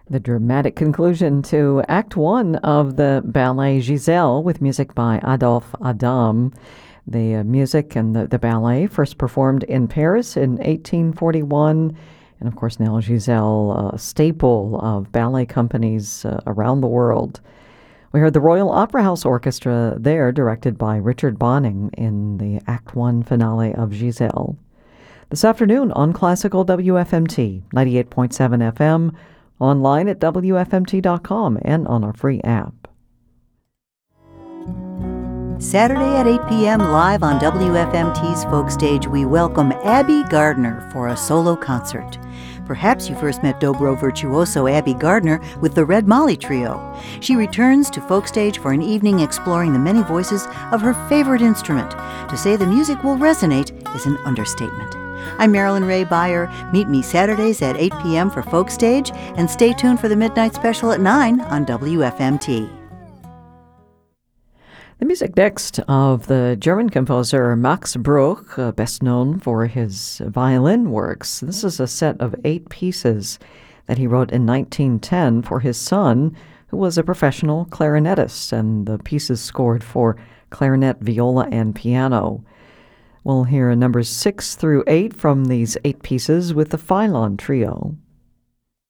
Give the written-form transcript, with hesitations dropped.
The dramatic conclusion to Act One of the ballet Giselle with music by Adolphe Adam. The music and the ballet first performed in Paris in 1841. And of course, now Giselle, a staple of ballet companies around the world. We heard the Royal Opera House Orchestra there, directed by Richard Bonning in the Act One finale of Giselle. This afternoon on Classical WFMT, 98.7 FM, online at WFMT.com and on our free app. Saturday at 8 p.m. live on WFMT's Folk Stage, we welcome Abby Gardner for a solo concert. Perhaps you first met dobro virtuoso Abby Gardner with the Red Molly Trio. She returns to Folk Stage for an evening exploring the many voices of her favorite instrument. To say the music will resonate is an understatement. I'm Marilyn Ray Beyer. Meet me Saturdays at 8 p.m. for Folk Stage, and stay tuned for the Midnight Special at 9 on WFMT. The music next of the German composer Max Bruch, best known for his violin works. This is a set of 8 pieces that he wrote in 1910 for his son, who was a professional clarinetist, and the pieces scored for clarinet, viola, and piano. We'll hear numbers 6 through 8 from these 8 pieces with the Philon Trio.